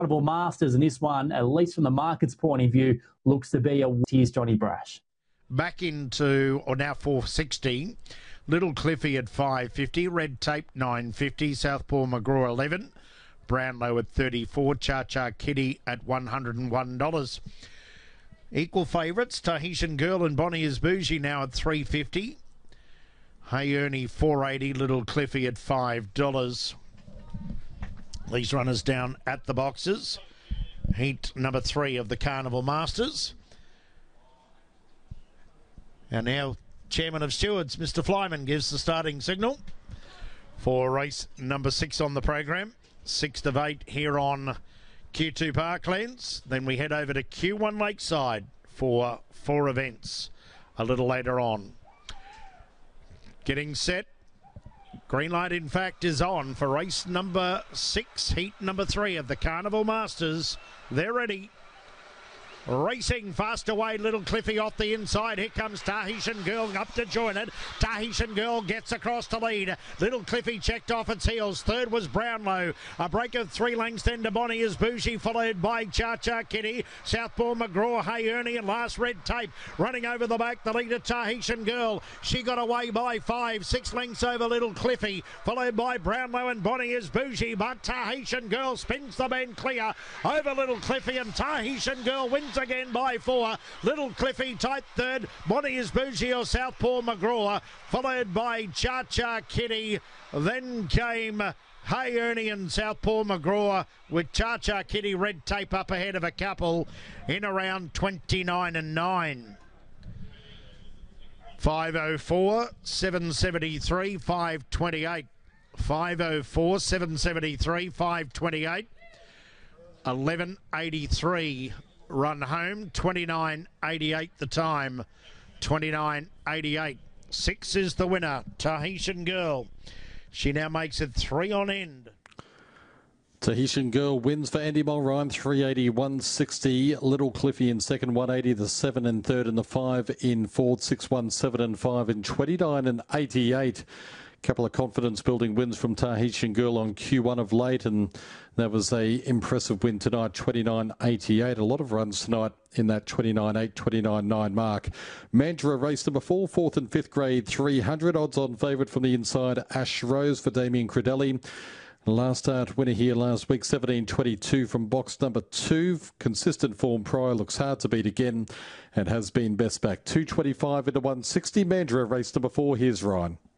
Carnival Masters, and this one, at least from the market's point of view, looks to be a... Here's Johnny Brash. Back into, or now 460. Little Cliffy at 550. Red Tape 950. Southpaw McGraw 11. Brownlow at 34. Cha-Cha Kitty at $101. Equal favourites, Tahitian Girl and Bonnie is Bougie now at $3.50. Hey Ernie 480, Little Cliffy at $5. These runners down at the boxes. Heat number 3 of the Carnival Masters. And now Chairman of Stewards, Mr. Flyman, gives the starting signal for race number 6 on the program. 6th of 8 here on Q2 Parklands. Then we head over to Q1 Lakeside for 4 events a little later on. Getting set. Green light, in fact, is on for race number 6, heat number 3 of the Carnival Masters. They're ready. Racing fast away, Little Cliffy off the inside. Here comes Tahitian Girl up to join it. Tahitian Girl gets across to lead. Little Cliffy checked off its heels. Third was Brownlow. A break of 3 lengths then to Bonnie is Bougie, followed by Cha-Cha Kitty, Southpaw McGraw, Hey Ernie, and last Red Tape. Running over the back, the leader Tahitian Girl. She got away by 5, 6 lengths over Little Cliffy, followed by Brownlow and Bonnie is Bougie, but Tahitian Girl spins the bend clear over Little Cliffy, and Tahitian Girl wins again by 4. Little Cliffy tight third. Bonnie is Bougie or Southpaw McGraw, followed by Cha-Cha Kitty. Then came Hey Ernie and Southpaw McGraw, with Cha-Cha Kitty, Red Tape up ahead of a couple in around 29 and 9. 504, 773, 528. 504, 773, 528. 1183 run home. 29.88 the time. 29.88. 6 is the winner, Tahitian Girl. She now makes it 3 on end. Tahitian Girl wins for Andy Mulrine, 380, 160. Little Cliffy in second, 180. The 7 in third, and the 5 in fourth. 6, 1, 7 and 5 in 29 and 88. Couple of confidence-building wins from Tahitian Girl on Q1 of late, and that was a impressive win tonight, 29.88. A lot of runs tonight in that 29.8, 29.9 mark. Mandurah race number 4, 4th and 5th grade 300. Odds-on favourite from the inside, Ash Rose for Damien Credelli. Last start winner here last week, 17.22 from box number 2. Consistent form prior, looks hard to beat again and has been best back. 2.25 into 160. Mandurah race number 4. Here's Ryan.